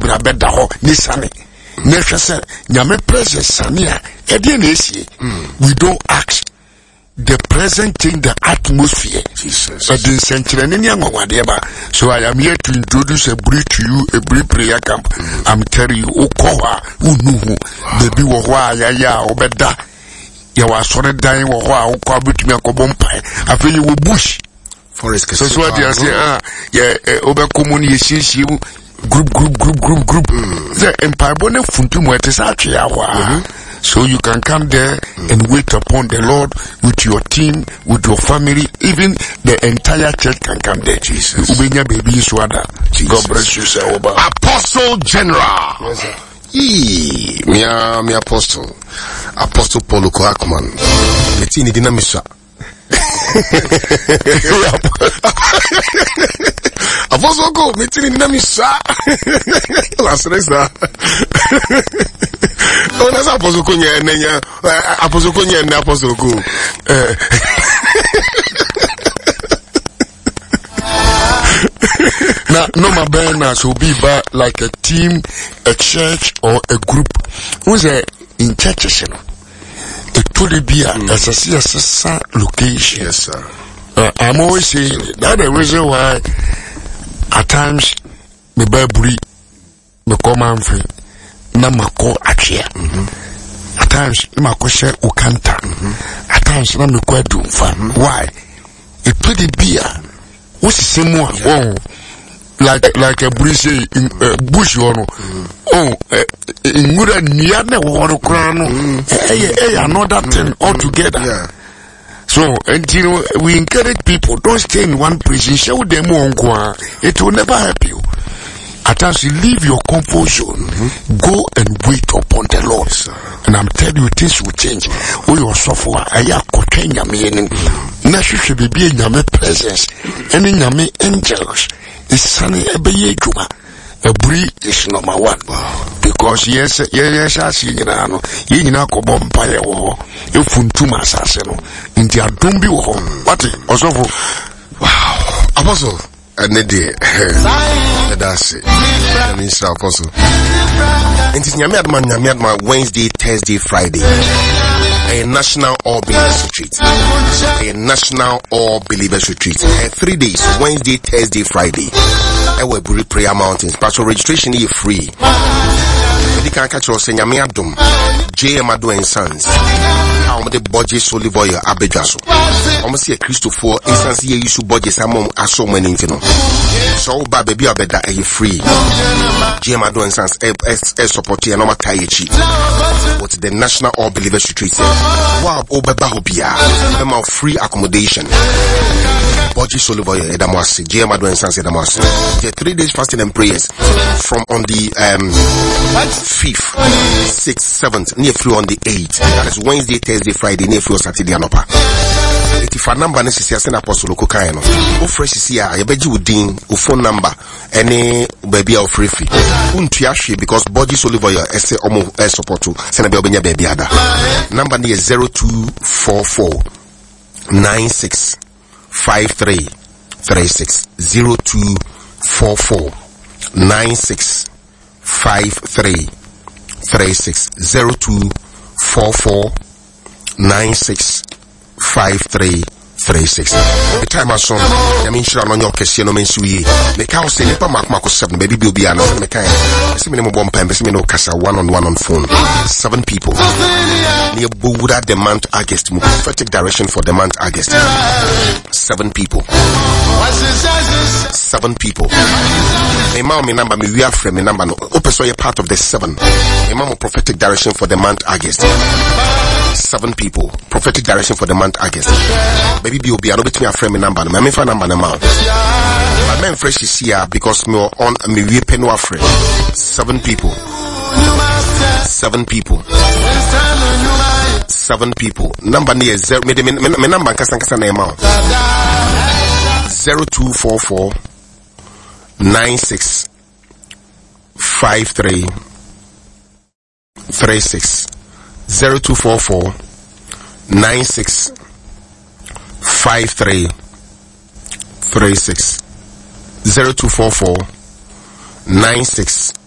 beda ho ni sane na hwese nyame presence sane a ede na esie we don't ask the present change the atmosphere. Jesus. So I am here to introduce a brief to you, a brief prayer camp. I'm telling you, Okowa, Unuhu, baby Wawa, ya, Obeda. You are sorry dying, Wawa, Okabutmia Kobompai. I feel you will bush. Forest. So what you say, Obekomuni, she group. The Empire Bonnet Funtum, what is actually so you can come there and wait upon the Lord with your team, with your family, even the entire church can come there. Jesus. God bless you, sir. Apostle General. Yes, sir. Me apostle. Apostle Paulo Koakman. Metini dinamisa. Apostle go metini dinamisa. Last resa. Oh, that's Apostle Konya and Apostle Konya and Apostle Go. Now, no, my banners will be back like a team, a church, or a group. Who's in churches, you know? It could be as a CSS location. Yes, sir. I'm always saying that's the reason why at times me bury me come and free. Na mako achia. At times na mako share ukanta. At times na me kwa dumfa. Why? It pretty beer. What's the same one? Oh, like a bush one. Oh, in good niane woro krano. Another thing altogether. Yeah. So until we encourage people, don't stay in one place. Show them on. It will never help you. At times you leave your comfort zone, go and wait upon the Lord. Yes, and I'm telling you, things will change. Oh, your software, I have Kotenya meaning. Nashu should be in your presence. And in your angels, it's sunny every juma. A breed is number one. Because yes, I see you know, you know, Kobompire or you Funtuma Sassano. In the Adumbi or what? Also, wow, Apostle. And that's it. Minister Apostle. And it's Nyamiadma Wednesday, Thursday, Friday. A national all believers retreat. A national all believers retreat. 3 days, Wednesday, Thursday, Friday. Ewe Buri Prayer Mountains. Pastor registration is free. You can catch us in Nyamiadum, J.M. Ado and Sons. I'm the Bodges Olive Oil Abejaso. I'm see a Christopher instance here you should Bodges among so many things. So baby abeda are free. J.M. Ado and Sons support you and I'm a Tayechi. What's the National All Believers Retreat? Wow, Obeba Hobia. I'm free accommodation. Bodges Olive Oil Edamasi, J.M. Ado and Sons Edamasi. The 3 days fasting and prayers from on the 5th, 6th, 7th, near through on the 8th. That is Wednesday, Thursday, Friday, near through Saturday and upper. If a number necessary, send Apostle Kokayano. O fresh is here, I bet you would ding, o phone number, any baby or free. Untiashi, because Bodges Olive Oil, support to send a baby ada. Number near 0244 96 5336 0244 96 5336 0244 96 5336. The time I saw, I mean, sure, on your question, no means we. The cow say, Nipa Marco 7, baby, will be an open kind. Minimum one pen, no Casa 1-on-1 on phone. 7 people. Near Buddha, the month August, prophetic direction for the month August. 7 people. 7 people. A mom, number, we are frame, number, open so you're part of the 7. A mom, prophetic direction for the month August. 7 people. Prophetic direction for the month August. Baby, be no bet me a frame number. My main number now. My main fresh is here because me on me we pen no frame. 7 people. 7 people. 7 people. Number near 0. Me number kasa na amount. 0244 96 53 36 0244 96 53 36 0244 96